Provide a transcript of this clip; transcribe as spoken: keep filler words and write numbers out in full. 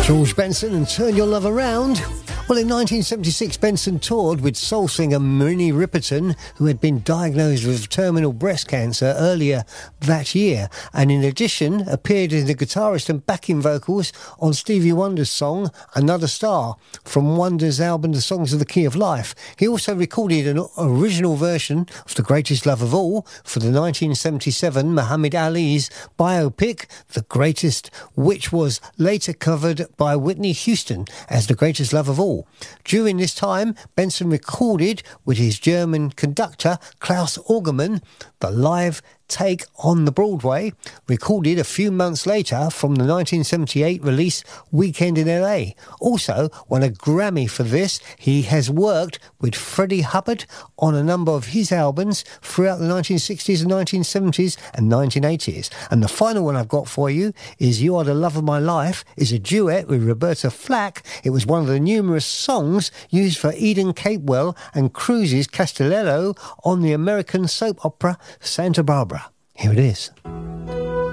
George Benson and Turn Your Love Around. Well, in nineteen seventy-six, Benson toured with soul singer Minnie Riperton, who had been diagnosed with terminal breast cancer earlier that year, and in addition appeared as the guitarist and backing vocals on Stevie Wonder's song Another Star from Wonder's album The Songs of the Key of Life. He also recorded an original version of The Greatest Love of All for the nineteen seventy-seven Muhammad Ali's biopic The Greatest, which was later covered by Whitney Houston as The Greatest Love of All. During this time, Benson recorded with his German conductor Klaus Orgerman the live take on the Broadway, recorded a few months later from the nineteen seventy-eight release Weekend in L A. Also won a Grammy for this. He has worked with Freddie Hubbard on a number of his albums throughout the nineteen sixties and nineteen seventies and nineteen eighties. And the final one I've got for you is You Are the Love of My Life, is a duet with Roberta Flack. It was one of the numerous songs used for Eden Capewell and Cruise's Castellello on the American soap opera Santa Barbara. Here it is.